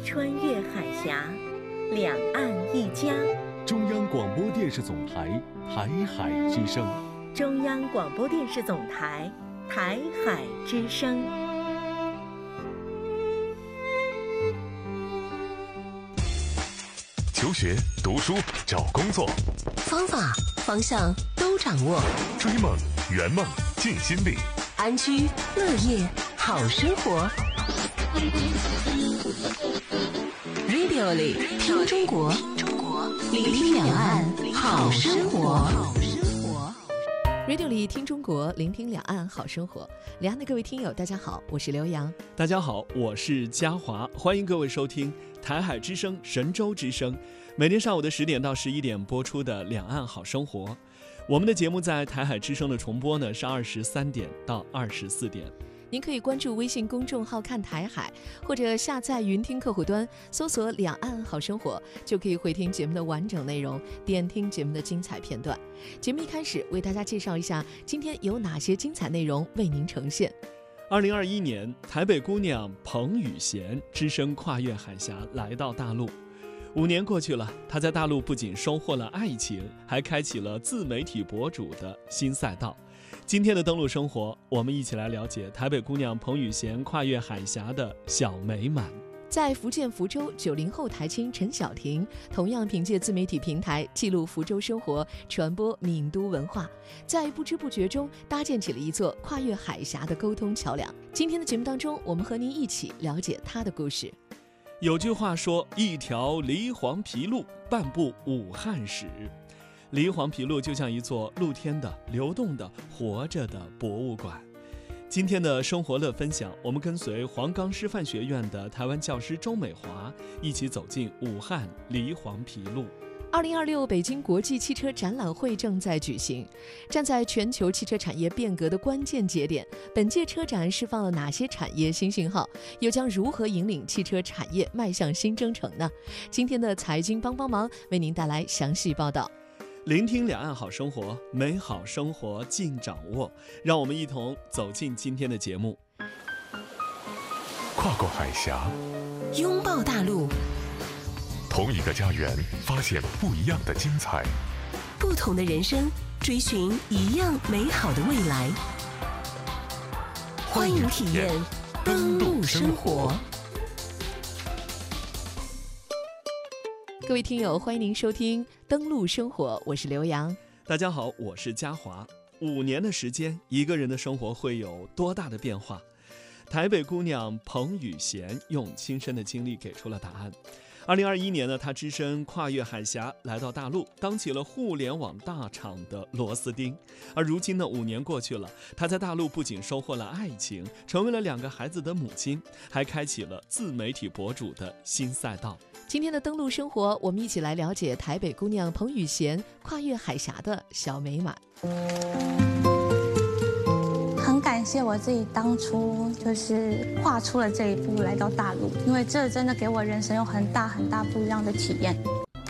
穿越海峡，两岸一家。 中央广播电视总台台海之声。 中央广播电视总台台海之声。 求学、读书、找工作， 方法、方向都掌握。 追梦、圆梦、尽心力， 安居乐业好生活。Radio 里听中国，聆听两岸好生活。 Radio 里听中国，聆听两岸好生活。两岸的各位听友，大家好，我是刘洋。 大家好，我是嘉华，欢迎各位收听台海之声、神州之声，每天上午的10点到11点播出的《两岸好生活》。我们的节目在台海之声的重播呢是23点到24点。 您可以关注微信公众号看台海，或者下载云听客户端，搜索两岸好生活，就可以回听节目的完整内容，点听节目的精彩片段。节目一开始为大家介绍一下今天有哪些精彩内容为您呈现。 2021年，台北姑娘彭雨贤只身跨越海峡来到大陆。5年过去了，她在大陆不仅收获了爱情，还开启了自媒体博主的新赛道。今天的登陆生活，我们一起来了解台北姑娘彭雨贤跨越海峡的小美满。 在福建福州，90后台青陈晓婷同样凭借自媒体平台记录福州生活，传播闽都文化，在不知不觉中搭建起了一座跨越海峡的沟通桥梁。今天的节目当中，我们和您一起了解她的故事。 有句话说，一条梨黄皮路，半部武汉史。梨黄皮路就像一座露天的、流动的、活着的博物馆。今天的生活乐分享，我们跟随黄冈师范学院的台湾教师周美华一起走进武汉梨黄皮路。 2026北京国际汽车展览会正在举行，站在全球汽车产业变革的关键节点，本届车展释放了哪些产业新信号，又将如何引领汽车产业迈向新征程呢？今天的财经帮帮忙为您带来详细报道。 聆听两岸好生活，美好生活尽掌握。让我们一同走进今天的节目。 跨过海峡， 拥抱大陆， 同一个家园，发现不一样的精彩。 不同的人生，追寻一样美好的未来。欢迎体验登陆生活。 各位听友，欢迎您收听登陆生活，我是刘洋。 大家好，我是嘉华。5年的时间，一个人的生活会有多大的变化？台北姑娘彭雨贤用亲身的经历给出了答案。2021年呢，她只身跨越海峡来到大陆，当起了互联网大厂的螺丝钉。而如今呢，5年过去了，她在大陆不仅收获了爱情，成为了2个孩子的母亲，还开启了自媒体博主的新赛道。 今天的登陆生活，我们一起来了解台北姑娘彭雨贤跨越海峡的小美满。 很感谢我自己当初就是跨出了这一步来到大陆，因为这真的给我人生有很大很大不一样的体验。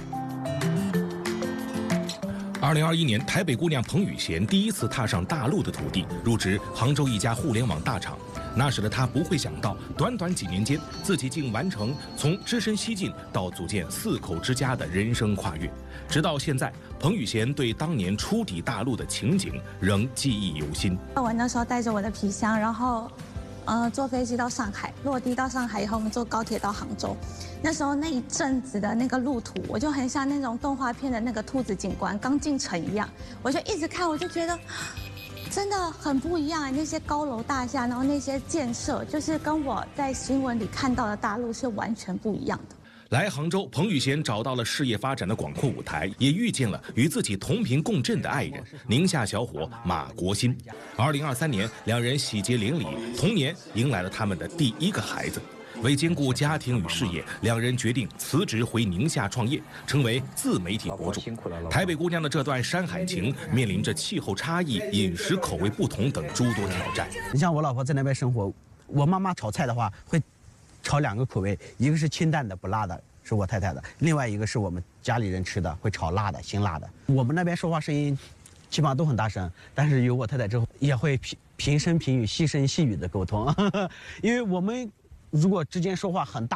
2021年，台北姑娘彭雨贤第一次踏上大陆的土地，入职杭州一家互联网大厂。那时的她不会想到，短短几年间，自己竟完成从只身西进到组建4口之家的人生跨越。直到现在，彭雨贤对当年初抵大陆的情景仍记忆犹新。 我那时候带着我的皮箱，然后坐飞机到上海，落地到上海以后，我们坐高铁到杭州。那时候那一阵子的那个路途，我就很像那种动画片的那个兔子警官刚进城一样，我就一直看，我就觉得真的很不一样。那些高楼大厦，然后那些建设，就是跟我在新闻里看到的大陆是完全不一样的。 来杭州，彭雨贤找到了事业发展的广阔舞台，也遇见了与自己同频共振的爱人宁夏小伙马国新。2023年，2人喜结连理，同年迎来了他们的第1个孩子。为兼顾家庭与事业，2人决定辞职回宁夏创业，成为自媒体博主。台北姑娘的这段山海情，面临着气候差异、饮食口味不同等诸多挑战。 你像我老婆在那边生活，我妈妈炒菜的话会炒2个口味，一个是清淡的不辣的，是我太太的；另外一个是我们家里人吃的，会炒辣的辛辣的。我们那边说话声音基本上都很大声，但是有我太太之后，也会平声平语、细声细语的沟通，因为我们如果之间说话很大